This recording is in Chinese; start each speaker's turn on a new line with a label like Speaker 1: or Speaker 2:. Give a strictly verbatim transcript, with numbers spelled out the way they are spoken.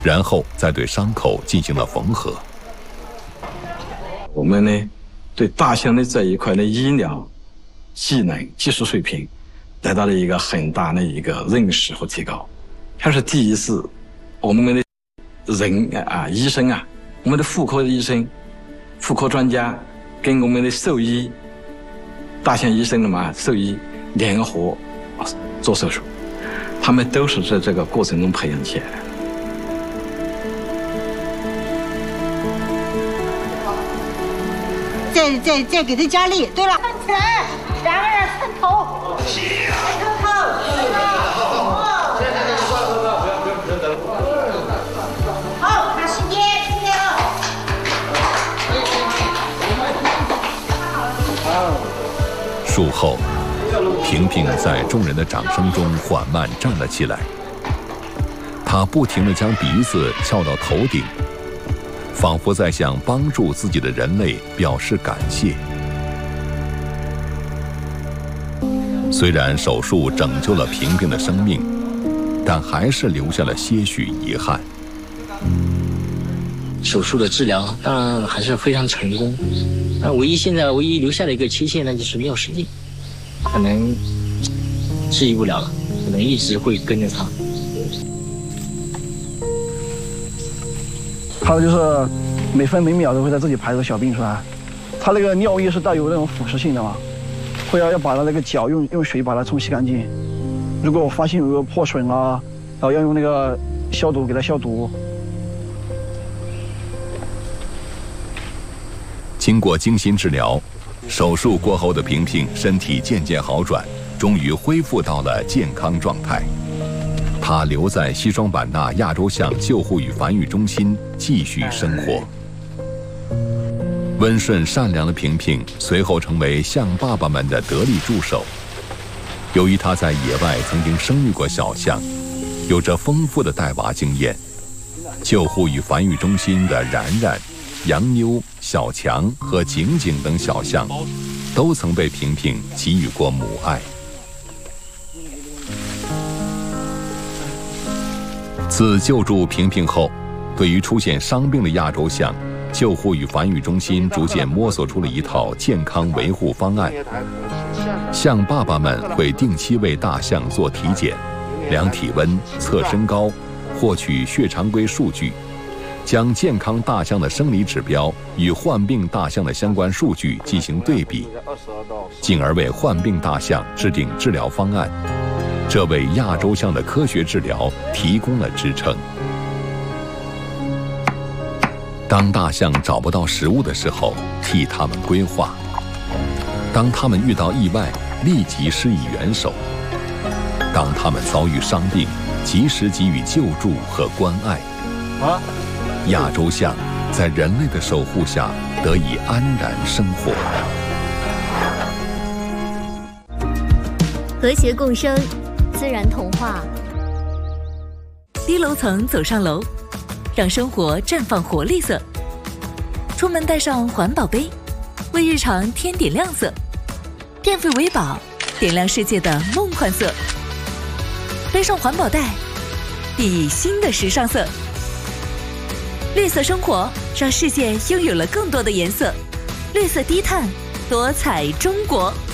Speaker 1: 然后再对伤口进行了缝合。
Speaker 2: 我们呢，对大象的这一块的医疗技能、技术水平得到了一个很大的一个认识和提高。它是第一次，我们的人啊，医生啊，我们的妇科医生、妇科专家跟我们的兽医、大象医生的嘛兽医联合做手术，他们都是在这个过程中培养起来的。
Speaker 3: 再再再给他加力。对了，站起来，两个人伸头，伸头，好，看时间，今天
Speaker 1: 了。术后，萍萍在众人的掌声中缓慢站了起来，她不停地将鼻子翘到头顶，仿佛在向帮助自己的人类表示感谢。虽然手术拯救了萍萍的生命，但还是留下了些许遗憾。
Speaker 4: 手术的治疗当然还是非常成功，那唯一现在唯一留下的一个缺陷呢，就是尿失禁，可能治愈不了了，可能一直会跟着他。
Speaker 5: 还有就是每分每秒都会在自己排这个小便出来，他那个尿液是带有那种腐蚀性的嘛，会要要把他那个脚用用水把它冲洗干净。如果我发现有个破损啊，然后要用那个消毒给它消毒。
Speaker 1: 经过精心治疗，手术过后的萍萍身体渐渐好转，终于恢复到了健康状态。他留在西双版纳亚洲象救护与繁育中心继续生活。温顺善良的萍萍随后成为象爸爸们的得力助手。由于他在野外曾经生育过小象，有着丰富的带娃经验，救护与繁育中心的然然、杨妞、小强和景景等小象都曾被萍萍给予过母爱。自救助萍萍后，对于出现伤病的亚洲象，救护与繁育中心逐渐摸索出了一套健康维护方案。象爸爸们会定期为大象做体检，量体温、测身高，获取血常规数据，将健康大象的生理指标与患病大象的相关数据进行对比，进而为患病大象制定治疗方案。这为亚洲象的科学治疗提供了支撑。当大象找不到食物的时候，替它们规划；当它们遇到意外，立即施以援手；当它们遭遇伤病，及时给予救助和关爱。啊，亚洲象在人类的守护下得以安然生活。
Speaker 6: 和谐共生，自然童话。
Speaker 7: 低楼层走上楼，让生活绽放活力色。出门带上环保杯，为日常添点亮色。电费为宝，点亮世界的梦幻色。背上环保袋，熠熠新的时尚色。绿色生活，让世界拥有了更多的颜色。绿色低碳，多彩中国。